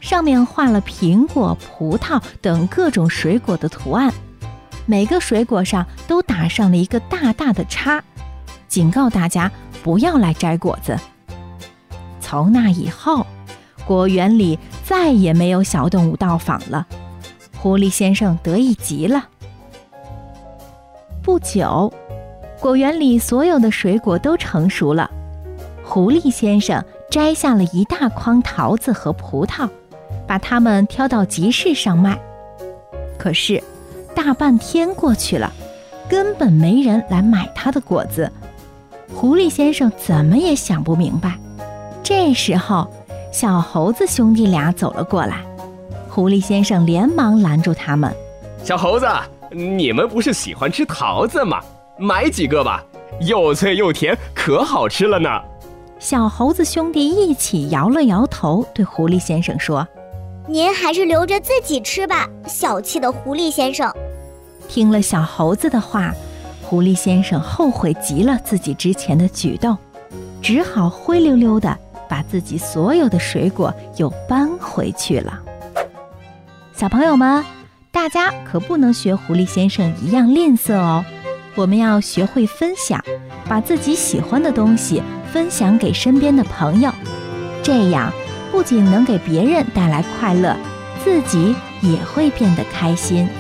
上面画了苹果、葡萄等各种水果的图案，每个水果上都打上了一个大大的叉，警告大家不要来摘果子。从那以后，果园里再也没有小动物到访了，狐狸先生得意极了。不久，果园里所有的水果都成熟了，狐狸先生摘下了一大筐桃子和葡萄，把它们挑到集市上卖。可是大半天过去了，根本没人来买他的果子。狐狸先生怎么也想不明白。这时候，小猴子兄弟俩走了过来，狐狸先生连忙拦住他们。 小猴子，你们不是喜欢吃桃子吗？买几个吧，又脆又甜，可好吃了呢。 小猴子兄弟一起摇了摇头，对狐狸先生说： 您还是留着自己吃吧，小气的狐狸先生。 听了小猴子的话，狐狸先生后悔极了自己之前的举动，只好灰溜溜地把自己所有的水果又搬回去了。小朋友们，大家可不能学狐狸先生一样吝啬哦，我们要学会分享，把自己喜欢的东西分享给身边的朋友，这样不仅能给别人带来快乐，自己也会变得开心。